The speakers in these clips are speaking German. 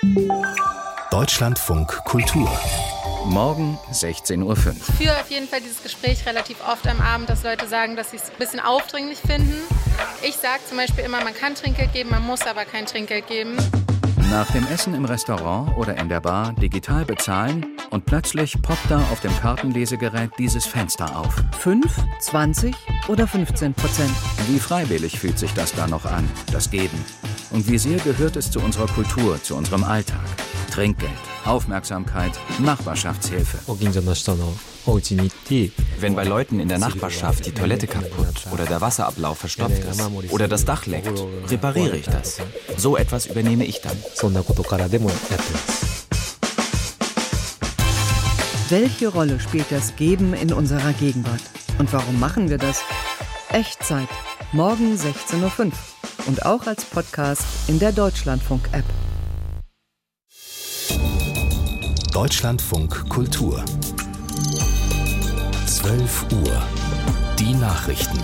Deutschlandfunk Kultur. Morgen 16:05 Uhr. Ich führe auf jeden Fall dieses Gespräch relativ oft am Abend, dass Leute sagen, dass sie es ein bisschen aufdringlich finden. Ich sage zum Beispiel immer, man kann Trinkgeld geben, man muss aber kein Trinkgeld geben. Nach dem Essen im Restaurant oder in der Bar digital bezahlen und plötzlich poppt da auf dem Kartenlesegerät dieses Fenster auf. 5, 20 oder 15%. Wie freiwillig fühlt sich das da noch an, das Geben? Und wie sehr gehört es zu unserer Kultur, zu unserem Alltag? Trinkgeld, Aufmerksamkeit, Nachbarschaftshilfe. Wenn bei Leuten in der Nachbarschaft die Toilette kaputt oder der Wasserablauf verstopft ist oder das Dach leckt, repariere ich das. So etwas übernehme ich dann. Welche Rolle spielt das Geben in unserer Gegenwart? Und warum machen wir das? Echtzeit. Morgen 16:05 Uhr. Und auch als Podcast in der Deutschlandfunk-App. Deutschlandfunk Kultur. 12 Uhr. Die Nachrichten.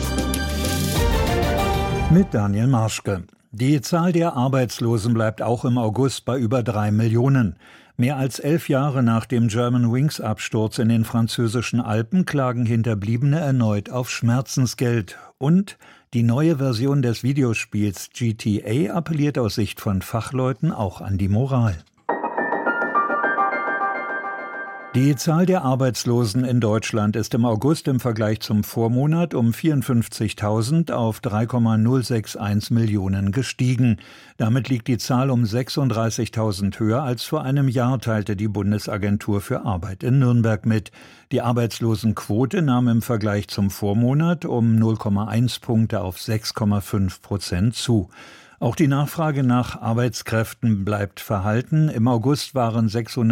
Mit Daniel Marschke. Die Zahl der Arbeitslosen bleibt auch im August bei über 3 Millionen. Mehr als 11 Jahre nach dem Germanwings-Absturz in den französischen Alpen klagen Hinterbliebene erneut auf Schmerzensgeld. Und die neue Version des Videospiels GTA appelliert aus Sicht von Fachleuten auch an die Moral. Die Zahl der Arbeitslosen in Deutschland ist im August im Vergleich zum Vormonat um 54.000 auf 3,061 Millionen gestiegen. Damit liegt die Zahl um 36.000 höher als vor einem Jahr, teilte die Bundesagentur für Arbeit in Nürnberg mit. Die Arbeitslosenquote nahm im Vergleich zum Vormonat um 0,1 Punkte auf 6,5% zu. Auch die Nachfrage nach Arbeitskräften bleibt verhalten. Im August waren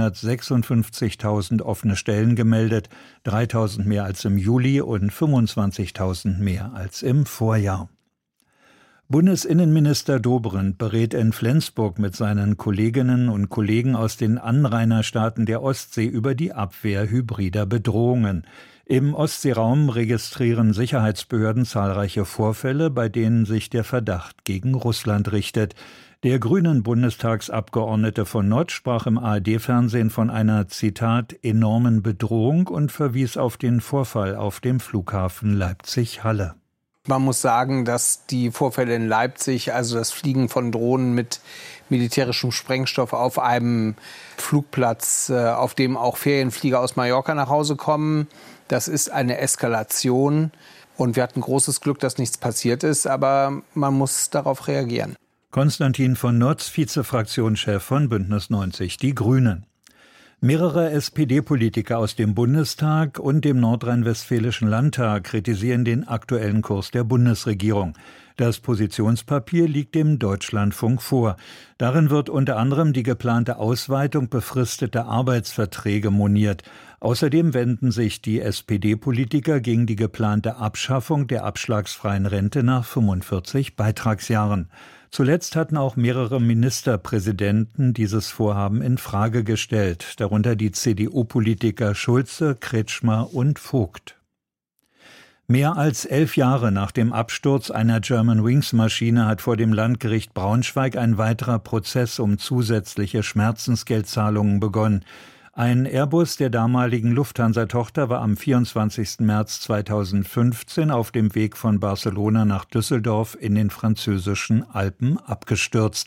656.000 offene Stellen gemeldet, 3.000 mehr als im Juli und 25.000 mehr als im Vorjahr. Bundesinnenminister Dobrindt berät in Flensburg mit seinen Kolleginnen und Kollegen aus den Anrainerstaaten der Ostsee über die Abwehr hybrider Bedrohungen. Im Ostseeraum registrieren Sicherheitsbehörden zahlreiche Vorfälle, bei denen sich der Verdacht gegen Russland richtet. Der grünen Bundestagsabgeordnete von Notz sprach im ARD-Fernsehen von einer, Zitat, enormen Bedrohung und verwies auf den Vorfall auf dem Flughafen Leipzig-Halle. Man muss sagen, dass die Vorfälle in Leipzig, also das Fliegen von Drohnen mit militärischem Sprengstoff auf einem Flugplatz, auf dem auch Ferienflieger aus Mallorca nach Hause kommen, das ist eine Eskalation. Und wir hatten großes Glück, dass nichts passiert ist, aber man muss darauf reagieren. Konstantin von Notz, Vizefraktionschef von Bündnis 90 Die Grünen. Mehrere SPD-Politiker aus dem Bundestag und dem Nordrhein-Westfälischen Landtag kritisieren den aktuellen Kurs der Bundesregierung. Das Positionspapier liegt dem Deutschlandfunk vor. Darin wird unter anderem die geplante Ausweitung befristeter Arbeitsverträge moniert. Außerdem wenden sich die SPD-Politiker gegen die geplante Abschaffung der abschlagsfreien Rente nach 45 Beitragsjahren. Zuletzt hatten auch mehrere Ministerpräsidenten dieses Vorhaben in Frage gestellt, darunter die CDU-Politiker Schulze, Kretschmer und Vogt. Mehr als 11 Jahre nach dem Absturz einer Germanwings-Maschine hat vor dem Landgericht Braunschweig ein weiterer Prozess um zusätzliche Schmerzensgeldzahlungen begonnen. Ein Airbus der damaligen Lufthansa-Tochter war am 24. März 2015 auf dem Weg von Barcelona nach Düsseldorf in den französischen Alpen abgestürzt.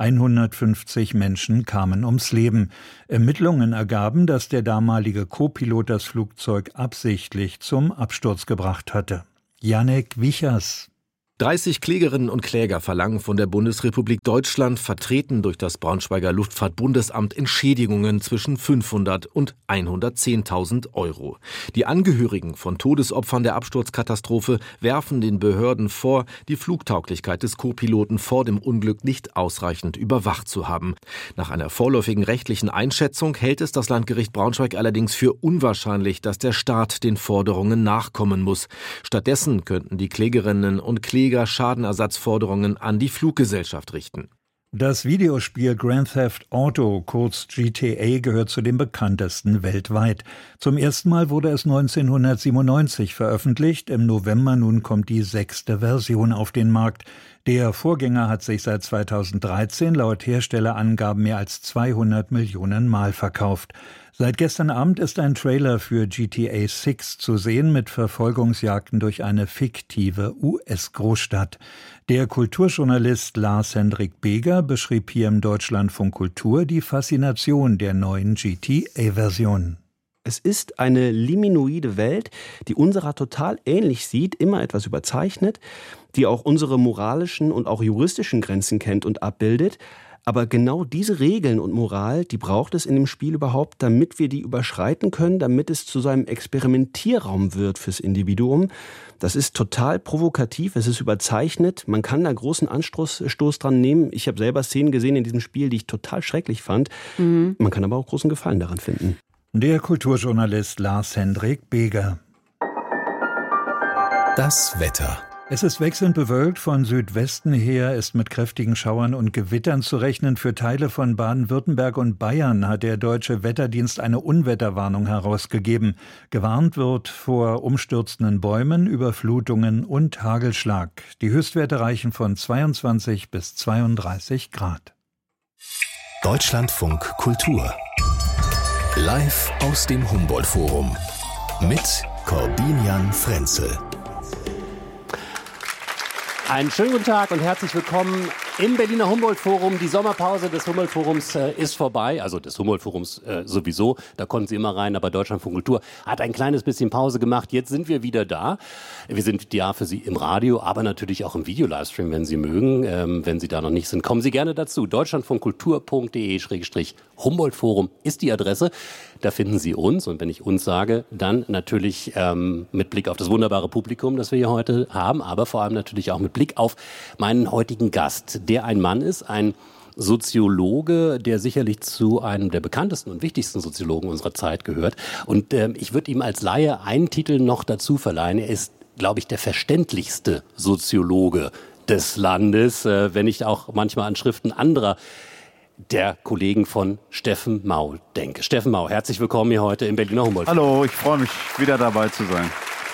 150 Menschen kamen ums Leben. Ermittlungen ergaben, dass der damalige Co-Pilot das Flugzeug absichtlich zum Absturz gebracht hatte. Janek Wichers. 30 Klägerinnen und Kläger verlangen von der Bundesrepublik Deutschland, vertreten durch das Braunschweiger Luftfahrtbundesamt, Entschädigungen zwischen 500 und 110.000 Euro. Die Angehörigen von Todesopfern der Absturzkatastrophe werfen den Behörden vor, die Flugtauglichkeit des Co-Piloten vor dem Unglück nicht ausreichend überwacht zu haben. Nach einer vorläufigen rechtlichen Einschätzung hält es das Landgericht Braunschweig allerdings für unwahrscheinlich, dass der Staat den Forderungen nachkommen muss. Stattdessen könnten die Klägerinnen und Kläger Schadenersatzforderungen an die Fluggesellschaft richten. Das Videospiel Grand Theft Auto, kurz GTA, gehört zu den bekanntesten weltweit. Zum ersten Mal wurde es 1997 veröffentlicht. Im November nun kommt die 6. Version auf den Markt. Der Vorgänger hat sich seit 2013 laut Herstellerangaben mehr als 200 Millionen Mal verkauft. Seit gestern Abend ist ein Trailer für GTA 6 zu sehen mit Verfolgungsjagden durch eine fiktive US-Großstadt. Der Kulturjournalist Lars-Hendrik Beger beschrieb hier im Deutschlandfunk Kultur die Faszination der neuen GTA-Version. Es ist eine liminoide Welt, die unserer total ähnlich sieht, immer etwas überzeichnet, die auch unsere moralischen und auch juristischen Grenzen kennt und abbildet. Aber genau diese Regeln und Moral, die braucht es in dem Spiel überhaupt, damit wir die überschreiten können, damit es zu so einem Experimentierraum wird fürs Individuum. Das ist total provokativ, es ist überzeichnet, man kann da großen Anstoß dran nehmen. Ich habe selber Szenen gesehen in diesem Spiel, die ich total schrecklich fand. Man kann aber auch großen Gefallen daran finden. Der Kulturjournalist Lars-Hendrik Beger. Das Wetter. Es ist wechselnd bewölkt, von Südwesten her ist mit kräftigen Schauern und Gewittern zu rechnen. Für Teile von Baden-Württemberg und Bayern hat der Deutsche Wetterdienst eine Unwetterwarnung herausgegeben. Gewarnt wird vor umstürzenden Bäumen, Überflutungen und Hagelschlag. Die Höchstwerte reichen von 22 bis 32 Grad. Deutschlandfunk Kultur. Live aus dem Humboldt-Forum mit Corbinian Frenzel. Einen schönen guten Tag und herzlich willkommen im Berliner Humboldt-Forum. Die Sommerpause des Humboldt-Forums ist vorbei, also des Humboldt-Forums sowieso, da konnten Sie immer rein, aber Deutschlandfunk Kultur hat ein kleines bisschen Pause gemacht. Jetzt sind wir wieder da. Wir sind ja für Sie im Radio, aber natürlich auch im Video-Livestream, wenn Sie mögen. Wenn Sie da noch nicht sind, kommen Sie gerne dazu. deutschlandfunkkultur.de/Humboldt-Forum ist die Adresse. Da finden Sie uns, und wenn ich uns sage, dann natürlich mit Blick auf das wunderbare Publikum, das wir hier heute haben, aber vor allem natürlich auch mit Blick auf meinen heutigen Gast, der ein Mann ist, ein Soziologe, der sicherlich zu einem der bekanntesten und wichtigsten Soziologen unserer Zeit gehört. Und ich würde ihm als Laie einen Titel noch dazu verleihen. Er ist, glaube ich, der verständlichste Soziologe des Landes, wenn ich auch manchmal an Schriften anderer der Kollegen von Steffen Mau denke. Steffen Mau, herzlich willkommen hier heute im Berliner Humboldt. Hallo, ich freue mich, wieder dabei zu sein.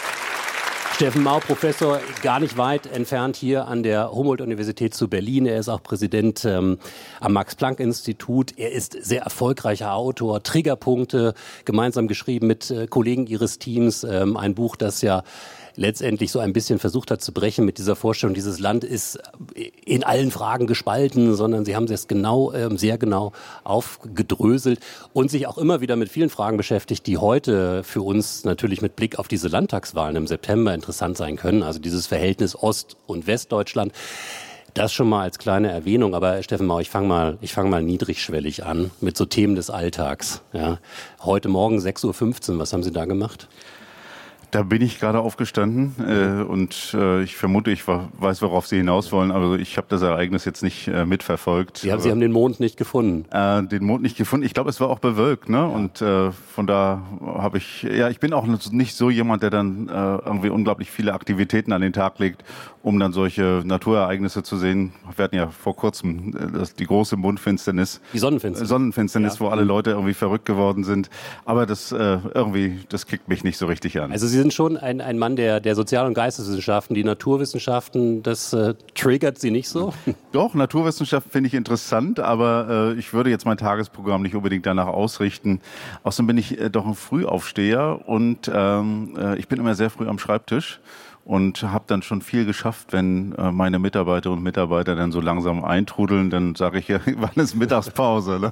Steffen Mau, Professor, gar nicht weit entfernt hier an der Humboldt-Universität zu Berlin. Er ist auch Präsident am Max-Planck-Institut. Er ist sehr erfolgreicher Autor, Triggerpunkte, gemeinsam geschrieben mit Kollegen Ihres Teams. Ein Buch, das ja letztendlich so ein bisschen versucht hat zu brechen mit dieser Vorstellung, dieses Land ist in allen Fragen gespalten, sondern sie haben es sehr genau aufgedröselt und sich auch immer wieder mit vielen Fragen beschäftigt, die heute für uns natürlich mit Blick auf diese Landtagswahlen im September interessant sein können. Also dieses Verhältnis Ost- und Westdeutschland. Das schon mal als kleine Erwähnung, aber Steffen Mau, ich fang mal niedrigschwellig an mit so Themen des Alltags. Ja. Heute Morgen 6:15 Uhr, was haben Sie da gemacht? Da bin ich gerade aufgestanden und ich vermute, ich weiß, worauf Sie hinaus wollen, aber ich habe das Ereignis jetzt nicht mitverfolgt. Sie haben den Mond nicht gefunden? Den Mond nicht gefunden. Ich glaube, es war auch bewölkt, ne? Ja. Und von da habe ich bin auch nicht so jemand, der dann irgendwie unglaublich viele Aktivitäten an den Tag legt, um dann solche Naturereignisse zu sehen. Wir hatten ja vor kurzem die große Mondfinsternis. Die Sonnenfinsternis, ja. Wo alle Leute irgendwie verrückt geworden sind. Aber das kickt mich nicht so richtig an. Also Sie sind schon ein Mann der Sozial- und Geisteswissenschaften. Die Naturwissenschaften, das triggert Sie nicht so? Doch, Naturwissenschaften finde ich interessant, aber ich würde jetzt mein Tagesprogramm nicht unbedingt danach ausrichten. Außerdem bin ich doch ein Frühaufsteher und ich bin immer sehr früh am Schreibtisch. Und habe dann schon viel geschafft, wenn meine Mitarbeiterinnen und Mitarbeiter dann so langsam eintrudeln, dann sage ich ja, wann ist Mittagspause?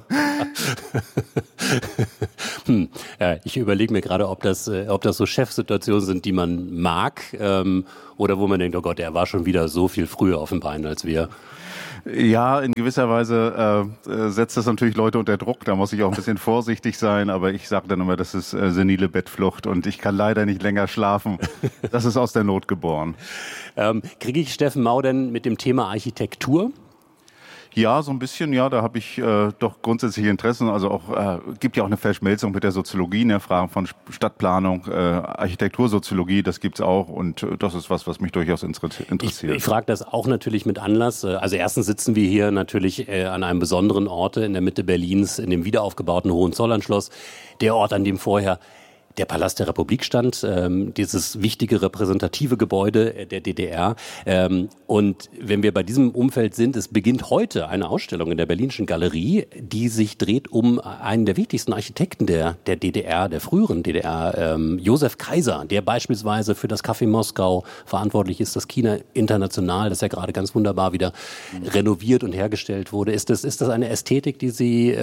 Ne? Ja, ich überlege mir gerade, ob das so Chefsituationen sind, die man mag, oder wo man denkt, oh Gott, er war schon wieder so viel früher auf den Beinen als wir. Ja, in gewisser Weise setzt das natürlich Leute unter Druck. Da muss ich auch ein bisschen vorsichtig sein. Aber ich sage dann immer, das ist senile Bettflucht und ich kann leider nicht länger schlafen. Das ist aus der Not geboren. Kriege ich Steffen Mau denn mit dem Thema Architektur? Ja, so ein bisschen, ja, da habe ich doch grundsätzliche Interessen. Also auch gibt ja auch eine Verschmelzung mit der Soziologie, ne? Fragen von Stadtplanung, Architektursoziologie, das gibt's auch und das ist was mich durchaus interessiert. Ich frage das auch natürlich mit Anlass. Also erstens sitzen wir hier natürlich an einem besonderen Ort in der Mitte Berlins, in dem wiederaufgebauten Hohenzollernschloss, der Ort, an dem vorher der Palast der Republik stand, dieses wichtige repräsentative Gebäude der DDR. Und wenn wir bei diesem Umfeld sind, es beginnt heute eine Ausstellung in der Berlinischen Galerie, die sich dreht um einen der wichtigsten Architekten der DDR, der früheren DDR, Josef Kaiser, der beispielsweise für das Café Moskau verantwortlich ist, das China International, das ja gerade ganz wunderbar wieder renoviert und hergestellt wurde. Ist das eine Ästhetik, die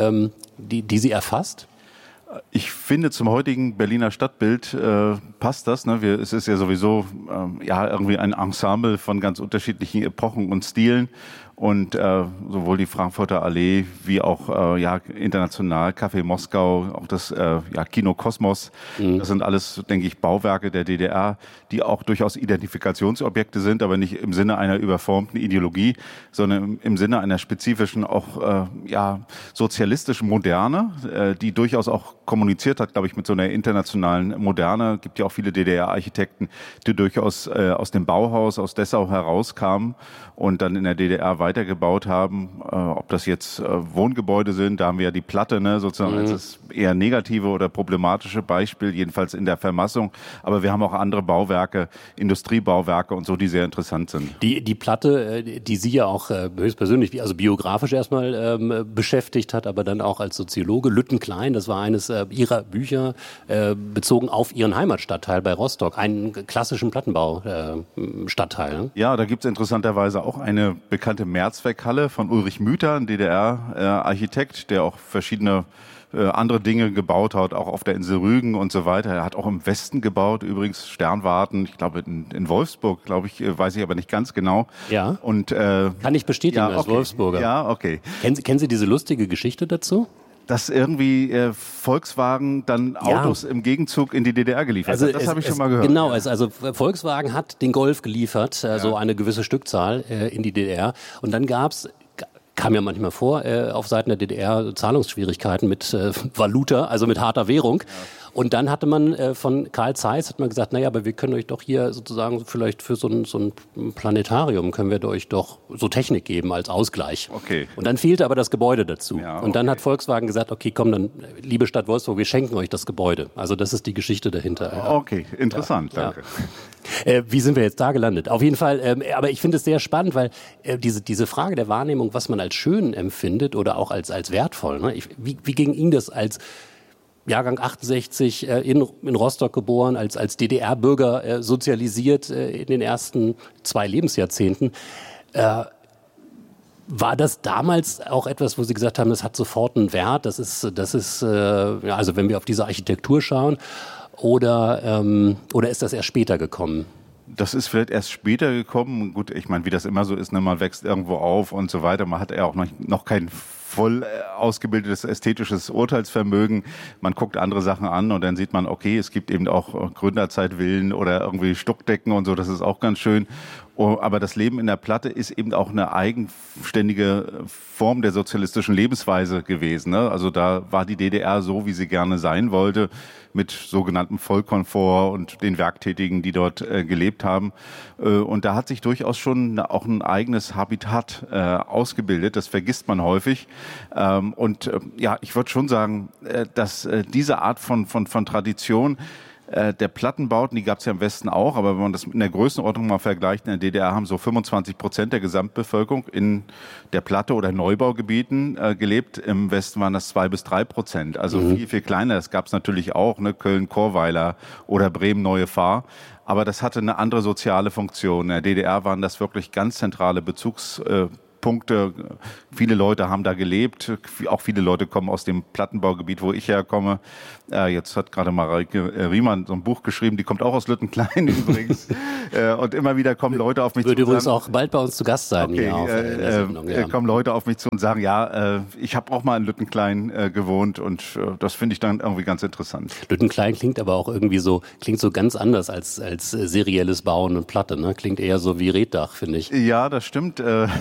Sie erfasst? Ich finde, zum heutigen Berliner Stadtbild passt das. Ne? Es ist ja sowieso irgendwie ein Ensemble von ganz unterschiedlichen Epochen und Stilen. Und sowohl die Frankfurter Allee wie auch international Café Moskau, auch das Kino Kosmos, das sind alles, denke ich, Bauwerke der DDR, die auch durchaus Identifikationsobjekte sind, aber nicht im Sinne einer überformten Ideologie, sondern im Sinne einer spezifischen, auch sozialistischen Moderne, die durchaus auch kommuniziert hat, glaube ich, mit so einer internationalen Moderne. Es gibt ja auch viele DDR-Architekten, die durchaus aus dem Bauhaus, aus Dessau herauskamen und dann in der DDR weitergebaut haben, ob das jetzt Wohngebäude sind, da haben wir ja die Platte, ne, sozusagen als das eher negative oder problematische Beispiel, jedenfalls in der Vermassung, aber wir haben auch andere Bauwerke, Industriebauwerke und so, die sehr interessant sind. Die Platte, die Sie ja auch höchstpersönlich, also biografisch erstmal beschäftigt hat, aber dann auch als Soziologe, Lüttenklein, das war eines Ihrer Bücher, bezogen auf Ihren Heimatstadtteil bei Rostock, einen klassischen Plattenbaustadtteil. Ne? Ja, da gibt es interessanterweise auch eine bekannte Mehrzweckhalle von Ulrich Müther, ein DDR-Architekt, der auch verschiedene andere Dinge gebaut hat, auch auf der Insel Rügen und so weiter. Er hat auch im Westen gebaut, übrigens Sternwarten, ich glaube in Wolfsburg, glaube ich, weiß ich aber nicht ganz genau. Ja, und, kann ich bestätigen als Wolfsburger. Ja, okay. Kennen Sie diese lustige Geschichte dazu? Dass irgendwie Volkswagen dann Autos im Gegenzug in die DDR geliefert hat. Das habe ich schon mal gehört. Genau, also Volkswagen hat den Golf geliefert, so eine gewisse Stückzahl in die DDR. Und dann kam ja manchmal vor, auf Seiten der DDR Zahlungsschwierigkeiten mit Valuta, also mit harter Währung. Ja. Und dann hatte man von Carl Zeiss gesagt, naja, aber wir können euch doch hier sozusagen vielleicht für so ein Planetarium können wir euch doch so Technik geben als Ausgleich. Okay. Und dann fehlte aber das Gebäude dazu. Ja, okay. Und dann hat Volkswagen gesagt, okay, komm, dann, liebe Stadt Wolfsburg, wir schenken euch das Gebäude. Also das ist die Geschichte dahinter. Okay, interessant, danke. Wie sind wir jetzt da gelandet? Auf jeden Fall, aber ich finde es sehr spannend, weil diese Frage der Wahrnehmung, was man als schön empfindet oder auch als wertvoll, ne? Wie ging Ihnen das als Jahrgang 68 in Rostock geboren, als DDR-Bürger sozialisiert in den ersten 2 Lebensjahrzehnten? War das damals auch etwas, wo Sie gesagt haben, das hat sofort einen Wert, das ist also wenn wir auf diese Architektur schauen, oder ist das erst später gekommen? Das ist vielleicht erst später gekommen. Gut, ich meine, wie das immer so ist, ne, man wächst irgendwo auf und so weiter. Man hat ja auch noch kein voll ausgebildetes ästhetisches Urteilsvermögen. Man guckt andere Sachen an und dann sieht man, okay, es gibt eben auch Gründerzeitvillen oder irgendwie Stuckdecken und so, das ist auch ganz schön. Aber das Leben in der Platte ist eben auch eine eigenständige Form der sozialistischen Lebensweise gewesen. Ne? Also da war die DDR so, wie sie gerne sein wollte, mit sogenanntem Vollkomfort und den Werktätigen, die dort gelebt haben. Und da hat sich durchaus schon auch ein eigenes Habitat ausgebildet. Das vergisst man häufig. Ich würde schon sagen, dass diese Art von Tradition der Plattenbauten, die gab es ja im Westen auch, aber wenn man das in der Größenordnung mal vergleicht, in der DDR haben so 25% der Gesamtbevölkerung in der Platte- oder Neubaugebieten gelebt. Im Westen waren das 2-3%, also viel, viel kleiner. Das gab es natürlich auch, ne? Köln-Chorweiler oder Bremen-Neue-Fahr. Aber das hatte eine andere soziale Funktion. In der DDR waren das wirklich ganz zentrale Bezugspunkte. Viele Leute haben da gelebt, auch viele Leute kommen aus dem Plattenbaugebiet, wo ich herkomme. Jetzt hat gerade Mareike Riemann so ein Buch geschrieben, die kommt auch aus Lüttenklein übrigens. Und immer wieder kommen Leute auf mich zu. Würde übrigens auch bald bei uns zu Gast sein. Okay, hier auf der Sendung, ja. Kommen Leute auf mich zu und sagen, ich habe auch mal in Lüttenklein gewohnt und das finde ich dann irgendwie ganz interessant. Lüttenklein klingt aber auch irgendwie so ganz anders als serielles Bauen und Platte, ne? Klingt eher so wie Reddach, finde ich. Ja, das stimmt.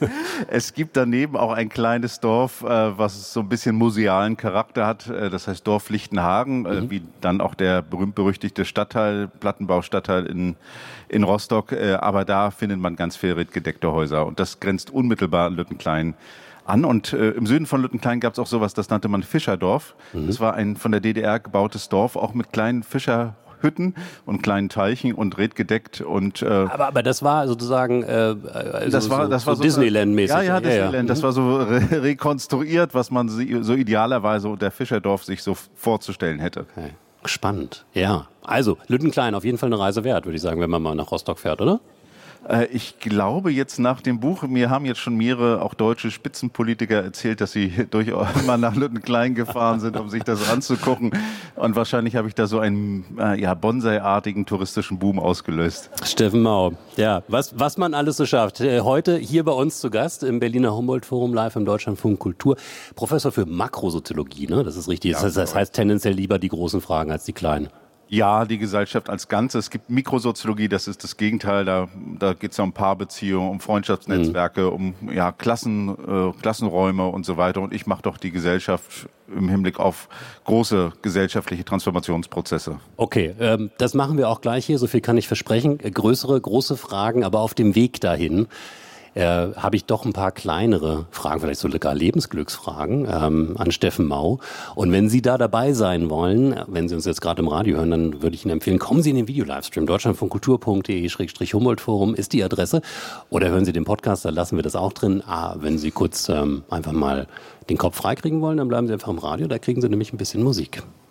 Es gibt daneben auch ein kleines Dorf, was so ein bisschen musealen Charakter hat. Das heißt Dorf Lichtenhagen, wie dann auch der berühmt-berüchtigte Stadtteil, Plattenbau-Stadtteil in Rostock. Aber da findet man ganz viel redgedeckte Häuser. Und das grenzt unmittelbar an Lüttenklein an. Und im Süden von Lüttenklein gab es auch sowas, das nannte man Fischerdorf. Das war ein von der DDR gebautes Dorf, auch mit kleinen Fischerhütten und kleinen Teichen und redgedeckt. Und, aber das war sozusagen das war so Disneyland-mäßig. Ja, Disneyland. Das war so rekonstruiert, was man so idealerweise unter Fischerdorf sich so vorzustellen hätte. Okay. Spannend, ja. Also Lüttenklein, auf jeden Fall eine Reise wert, würde ich sagen, wenn man mal nach Rostock fährt, oder? Ich glaube jetzt nach dem Buch, mir haben jetzt schon mehrere auch deutsche Spitzenpolitiker erzählt, dass sie durchaus mal nach Lüttenklein gefahren sind, um sich das anzugucken. Und wahrscheinlich habe ich da so einen Bonsai-artigen touristischen Boom ausgelöst. Steffen Mau, ja, was man alles so schafft. Heute hier bei uns zu Gast im Berliner Humboldt-Forum live im Deutschlandfunk Kultur. Professor für Makrosoziologie, ne? Das ist richtig. Ja, das heißt tendenziell lieber die großen Fragen als die kleinen. Ja, die Gesellschaft als Ganzes. Es gibt Mikrosoziologie, das ist das Gegenteil. Da geht es ja um Paarbeziehungen, um Freundschaftsnetzwerke, um Klassenräume und so weiter. Und ich mache doch die Gesellschaft im Hinblick auf große gesellschaftliche Transformationsprozesse. Okay, das machen wir auch gleich hier. So viel kann ich versprechen. Große Fragen, aber auf dem Weg dahin habe ich doch ein paar kleinere Fragen, vielleicht sogar Lebensglücksfragen an Steffen Mau. Und wenn Sie da dabei sein wollen, wenn Sie uns jetzt gerade im Radio hören, dann würde ich Ihnen empfehlen, kommen Sie in den Video-Livestream. deutschlandfunkkultur.de/Humboldt-Forum ist die Adresse. Oder hören Sie den Podcast, da lassen wir das auch drin. Wenn Sie kurz einfach mal den Kopf freikriegen wollen, dann bleiben Sie einfach im Radio, da kriegen Sie nämlich ein bisschen Musik.